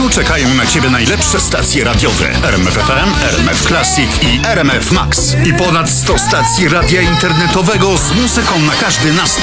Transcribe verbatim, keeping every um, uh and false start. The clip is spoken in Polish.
Tu czekają na Ciebie najlepsze stacje radiowe: R M F F M, R M F Classic i R M F Max. I ponad sto stacji radia internetowego z muzyką na każdy nastrój.